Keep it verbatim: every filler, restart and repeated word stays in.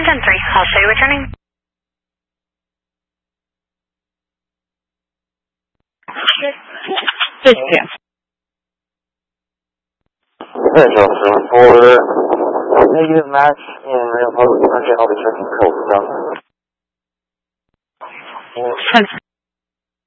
ten three. I'll show you returning. six ten. Potential for negative match in real public. Okay, I'll be checking codes down. ten